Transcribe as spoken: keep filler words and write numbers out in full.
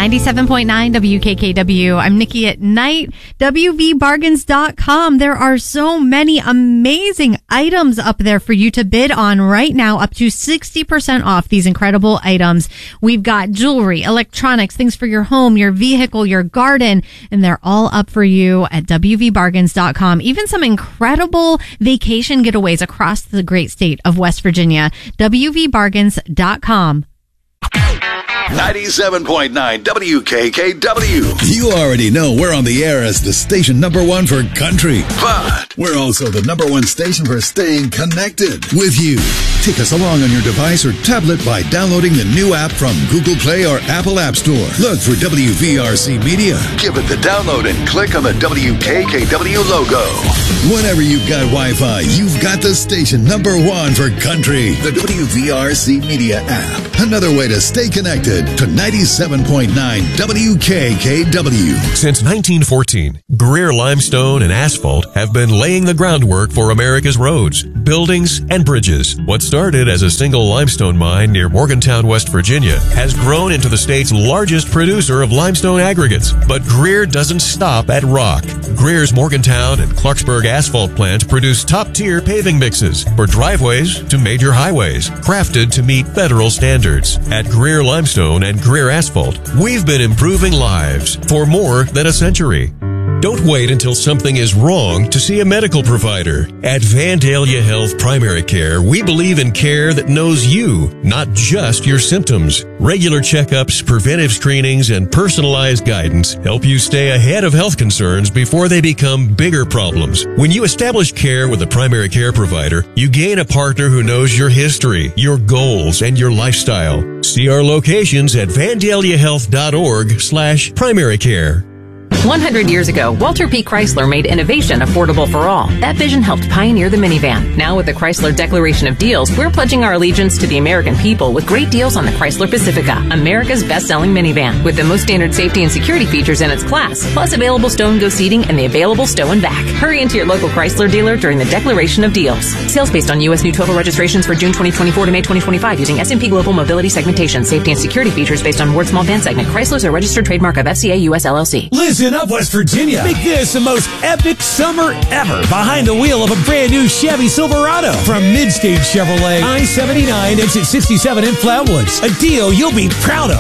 ninety-seven point nine W K K W. I'm Nikki at Night. W V bargains dot com. There are so many amazing items up there for you to bid on right now, up to sixty percent off these incredible items. We've got jewelry, electronics, things for your home, your vehicle, your garden, and they're all up for you at W V bargains dot com. Even some incredible vacation getaways across the great state of West Virginia. W V bargains dot com. ninety-seven point nine W K K W. You already know we're on the air as the station number one for country. But we're also the number one station for staying connected with you. Take us along on your device or tablet by downloading the new app from Google Play or Apple App Store. Look for W V R C Media. Give it the download and click on the W K K W logo. Whenever you've got Wi-Fi, you've got the station number one for country. The W V R C Media app. Another way to stay connected to ninety-seven point nine W K K W. Since nineteen fourteen, Greer Limestone and Asphalt have been laying the groundwork for America's roads, buildings, and bridges. What started as a single limestone mine near Morgantown, West Virginia, has grown into the state's largest producer of limestone aggregates. But Greer doesn't stop at rock. Greer's Morgantown and Clarksburg asphalt plants produce top-tier paving mixes for driveways to major highways, crafted to meet federal standards. At Greer Limestone and Greer Asphalt, we've been improving lives for more than a century. Don't wait until something is wrong to see a medical provider. At Vandalia Health Primary Care, we believe in care that knows you, not just your symptoms. Regular checkups, preventive screenings, and personalized guidance help you stay ahead of health concerns before they become bigger problems. When you establish care with a primary care provider, you gain a partner who knows your history, your goals, and your lifestyle. See our locations at vandalia health dot org slash primary care. one hundred years ago, Walter P. Chrysler made innovation affordable for all. That vision helped pioneer the minivan. Now with the Chrysler Declaration of Deals, we're pledging our allegiance to the American people with great deals on the Chrysler Pacifica, America's best-selling minivan, with the most standard safety and security features in its class, plus available stow-and-go seating and the available stow and back. Hurry into your local Chrysler dealer during the Declaration of Deals. Sales based on U S new total registrations for June twenty twenty-four to May twenty twenty-five using S and P Global Mobility Segmentation. Safety and security features based on Ward Small Van Segment. Chrysler's a registered trademark of F C A U S L L C. Listen up, West Virginia. Make this the most epic summer ever behind the wheel of a brand new Chevy Silverado from Midstage Chevrolet, I seventy-nine, exit sixty-seven in Flatwoods. A deal you'll be proud of.